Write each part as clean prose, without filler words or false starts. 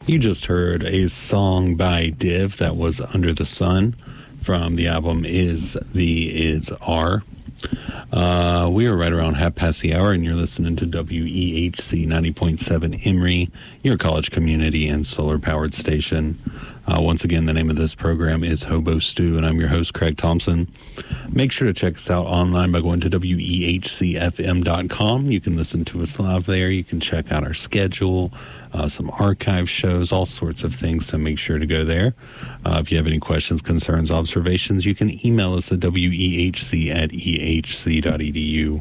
You just heard a song by Div that was Under the Sun from the album Is R. We are right around half past the hour, and you're listening to WEHC 90.7 Emory, your college community and solar-powered station. Once again, the name of this program is Hobo Stew, and I'm your host, Craig Thompson. Make sure to check us out online by going to WEHCFM.com. You can listen to us live there. You can check out our schedule, some archive shows, all sorts of things, so make sure to go there. If you have any questions, concerns, observations, you can email us at wehc@ehc.edu.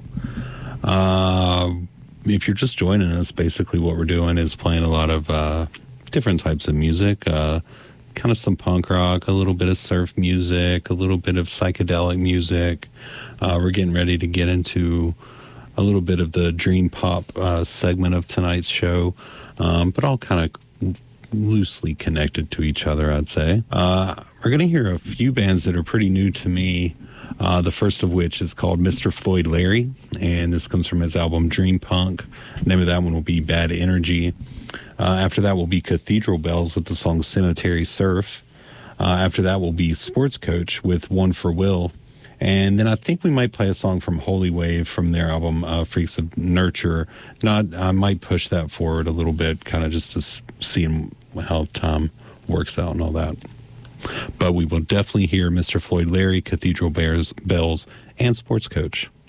If you're just joining us, basically what we're doing is playing a lot of different types of music, kind of some punk rock, a little bit of surf music, a little bit of psychedelic music. We're getting ready to get into a little bit of the dream pop segment of tonight's show, but all kind of loosely connected to each other, I'd say. We're going to hear a few bands that are pretty new to me, the first of which is called Mr. Floyd Larry, and this comes from his album Dream Punk. The name of that one will be Bad Energy. After that will be Cathedral Bells with the song Cemetery Surf. After that will be Sports Coach with One for Will. And then I think we might play a song from Holy Wave from their album Freaks of Nurture. I might push that forward a little bit, kind of just to see how time works out and all that. But we will definitely hear Mr. Floyd Larry, Cathedral Bells, and Sports Coach.